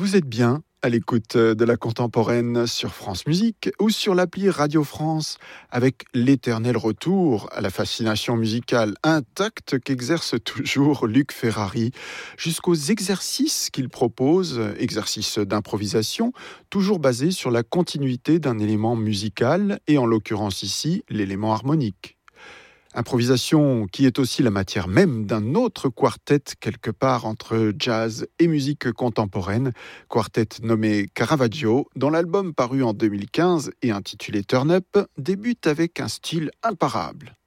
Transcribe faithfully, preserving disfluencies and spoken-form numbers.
Vous êtes bien à l'écoute de la contemporaine sur France Musique ou sur l'appli Radio France avec l'éternel retour à la fascination musicale intacte qu'exerce toujours Luc Ferrari jusqu'aux exercices qu'il propose, exercices d'improvisation, toujours basés sur la continuité d'un élément musical et en l'occurrence ici l'élément harmonique. Improvisation qui est aussi la matière même d'un autre quartet quelque part entre jazz et musique contemporaine, quartet nommé Caravaggio, dont l'album paru en deux mille quinze et intitulé Turn Up débute avec un style imparable.